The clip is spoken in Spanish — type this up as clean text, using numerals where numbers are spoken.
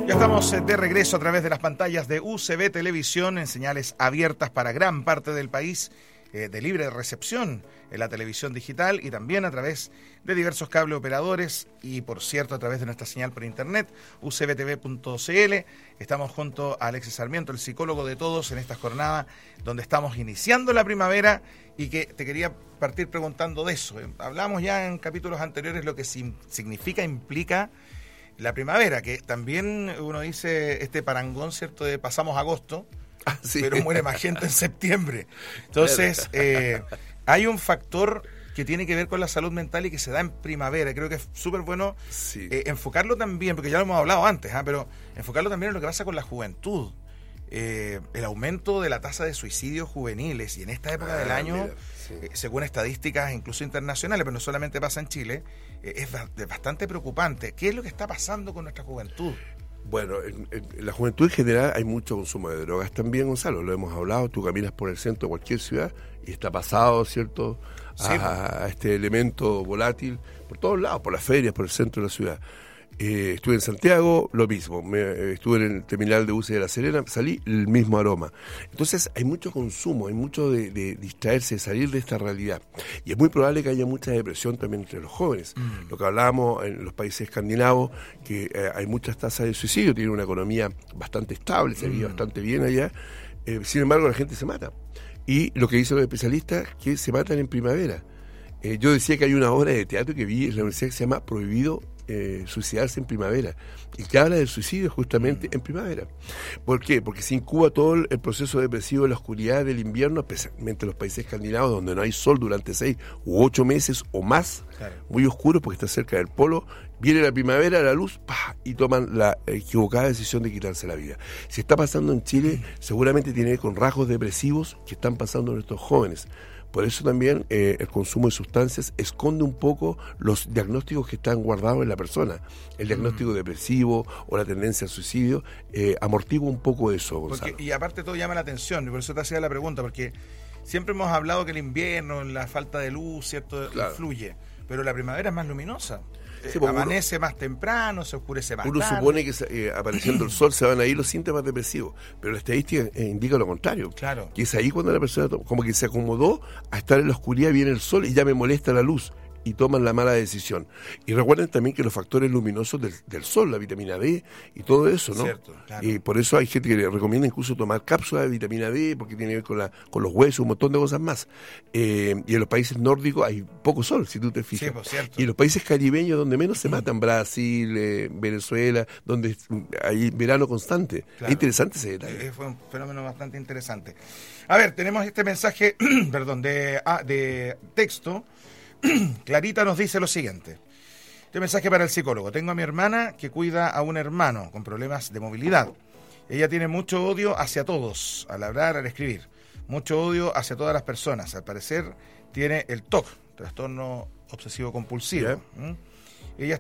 Ya estamos de regreso a través de las pantallas de UCB Televisión en señales abiertas para gran parte del país, de libre recepción en la televisión digital y también a través de diversos cable operadores y, por cierto, a través de nuestra señal por internet, ucbtv.cl. Estamos junto a Alexis Sarmiento, el psicólogo de todos, en esta jornada donde estamos iniciando la primavera y que te quería partir preguntando de eso. Hablamos ya en capítulos anteriores lo que significa, implica la primavera, que también uno dice este parangón, ¿cierto?, de pasamos agosto, sí, pero muere más gente en septiembre. Entonces, hay un factor que tiene que ver con la salud mental y que se da en primavera. Creo que es súper bueno enfocarlo también, porque ya lo hemos hablado antes, pero enfocarlo también en lo que pasa con la juventud. El aumento de la tasa de suicidios juveniles y en esta época del año, según estadísticas incluso internacionales, pero no solamente pasa en Chile, es bastante preocupante. ¿Qué es lo que está pasando con nuestra juventud? Bueno, en la juventud en general hay mucho consumo de drogas también, Gonzalo, lo hemos hablado. Tú caminas por el centro de cualquier ciudad y está pasado, ¿cierto?, a este elemento volátil por todos lados, por las ferias, por el centro de la ciudad. Estuve en Santiago, lo mismo. Estuve en el terminal de buses de La Serena, salí, el mismo aroma. Entonces hay mucho consumo, hay mucho de distraerse, de salir de esta realidad. Y es muy probable que haya mucha depresión también entre los jóvenes. Lo que hablábamos en los países escandinavos, que hay muchas tasas de suicidio, tienen una economía bastante estable, se vive bastante bien allá. Sin embargo, la gente se mata. Y lo que dicen los especialistas, que se matan en primavera. Yo decía que hay una obra de teatro que vi en la universidad que se llama Prohibido suicidarse en primavera, y que habla del suicidio justamente en primavera. ¿Por qué? Porque se incuba todo el proceso depresivo de la oscuridad del invierno, especialmente en los países escandinavos, donde no hay sol durante 6 u 8 meses o más, muy oscuro porque está cerca del polo. Viene la primavera, la luz, y toman la equivocada decisión de quitarse la vida. Si está pasando en Chile, seguramente tiene que ver con rasgos depresivos que están pasando en nuestros jóvenes. Por eso también el consumo de sustancias esconde un poco los diagnósticos que están guardados en la persona. El diagnóstico depresivo o la tendencia al suicidio amortigua un poco eso, Gonzalo. Y aparte todo llama la atención, y por eso te hacía la pregunta, porque siempre hemos hablado que el invierno, la falta de luz, ¿cierto?, influye, pero la primavera es más luminosa. Amanece más temprano, se oscurece más tarde. Uno supone que apareciendo el sol se van a ir los síntomas depresivos, pero la estadística indica lo contrario. Claro. Que es ahí cuando la persona como que se acomodó a estar en la oscuridad, viene el sol y ya me molesta la luz, y toman la mala decisión. Y recuerden también que los factores luminosos del sol, la vitamina D y todo eso, ¿no? Cierto, claro. Y por eso hay gente que le recomienda incluso tomar cápsulas de vitamina D, porque tiene que ver con los huesos, un montón de cosas más. Y en los países nórdicos hay poco sol, si tú te fijas. Sí, pues, cierto. Y en los países caribeños donde menos se matan, Brasil, Venezuela, donde hay verano constante. Claro. Es interesante ese detalle. Fue un fenómeno bastante interesante. A ver, tenemos este mensaje, perdón, de texto. Clarita nos dice lo siguiente. Este mensaje para el psicólogo. Tengo a mi hermana que cuida a un hermano con problemas de movilidad. Ella tiene mucho odio hacia todos, al hablar, al escribir. Mucho odio hacia todas las personas. Al parecer tiene el TOC, trastorno obsesivo compulsivo.